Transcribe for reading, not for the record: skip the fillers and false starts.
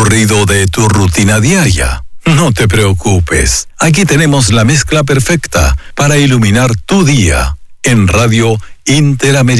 aburrido de tu rutina diaria? No te preocupes, aquí tenemos la mezcla perfecta para iluminar tu día en Radio Interamericana.